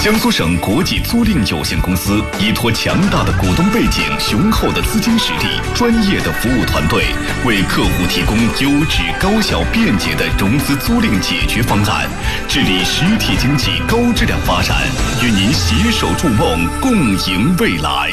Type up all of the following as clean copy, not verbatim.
江苏省国际租赁有限公司依托强大的股东背景、雄厚的资金实力、专业的服务团队，为客户提供优质、高效、便捷的融资租赁解决方案，致力实体经济高质量发展，与您携手筑梦，共赢未来。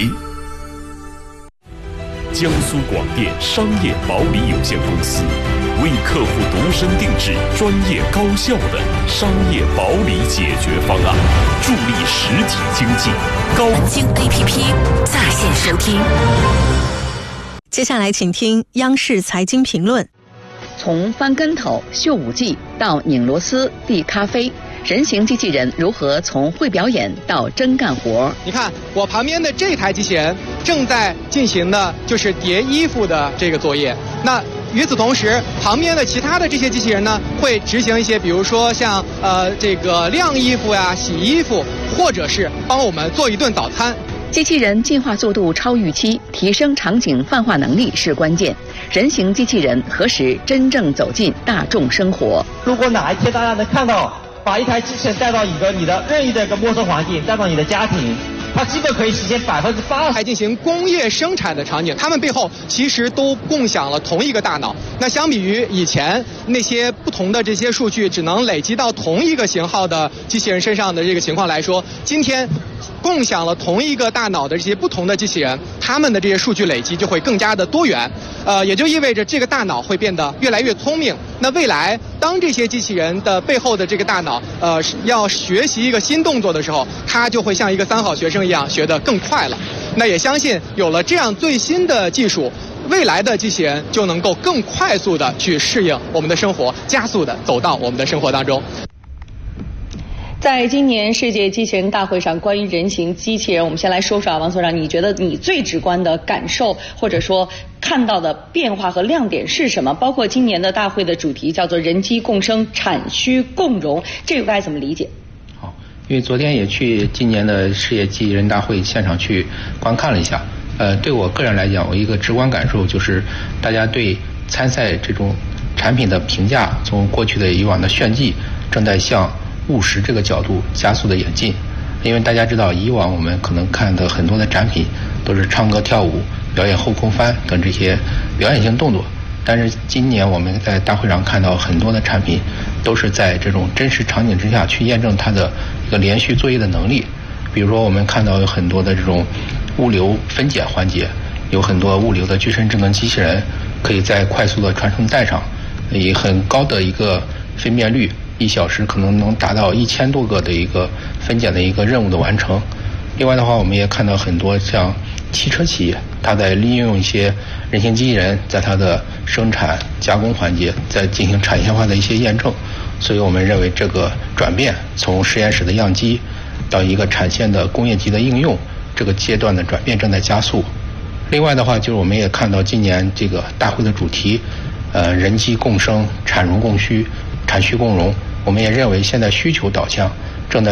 江苏广电商业保理有限公司为客户独身定制专业高效的商业保理解决方案，助力实体经济高。 京 APP 在线收听。 接下来请听央视财经评论。 从翻跟头、秀舞技到拧螺丝、递咖啡，人形机器人如何从会表演到真干活？ 你看我旁边的这台机器人正在进行的就是叠衣服的这个作业。那与此同时，旁边的其他的这些机器人呢，会执行一些，比如说像这个晾衣服呀、洗衣服，或者是帮我们做一顿早餐。 机器人进化速度超预期，提升场景泛化能力是关键。人形机器人何时真正走进大众生活？ 如果哪一天大家能看到，把一台机器人带到你的任意的一个陌生环境，带到你的家庭，它基本可以实现80% 来进行工业生产的场景，它们背后其实都共享了同一个大脑。那相比于以前那些不同的这些数据只能累积到同一个型号的机器人身上的这个情况来说，今天共享了同一个大脑的这些不同的机器人，他们的这些数据累积就会更加的多元，也就意味着这个大脑会变得越来越聪明。那未来当这些机器人的背后的这个大脑要学习一个新动作的时候，它就会像一个3好学生一样学得更快了。那也相信有了这样最新的技术，未来的机器人就能够更快速的去适应我们的生活，加速的走到我们的生活当中。 在今年世界机器人大会上，关于人形机器人，我们先来说说啊，王所长，你觉得你最直观的感受或者说看到的变化和亮点是什么？包括今年的大会的主题叫做人机共生、产需共融，这个该怎么理解？ 好，因为昨天也去今年的世界机器人大会现场去观看了一下，对我个人来讲，我一个直观感受就是，大家对参赛这种产品的评价，从过去的以往的炫技，正在向务实这个角度加速的演进。因为大家知道，以往我们可能看的很多的产品都是唱歌跳舞、表演后空翻等这些表演性动作，但是今年我们在大会上看到很多的产品都是在这种真实场景之下去验证它的一个连续作业的能力。比如说我们看到有很多的这种物流分拣环节，有很多物流的具身智能机器人可以在快速的传送带上以很高的一个分辨率，1小时可能能达到1000多个的一个分拣的一个任务的完成。另外的话，我们也看到很多像汽车企业，它在利用一些人形机器人，在它的生产加工环节在进行产业化的一些验证。所以我们认为这个转变从实验室的样机到一个产线的工业级的应用，这个阶段的转变正在加速。另外的话，就是我们也看到今年这个大会的主题，人机共生、产融共需、产需共融。我们也认为现在需求导向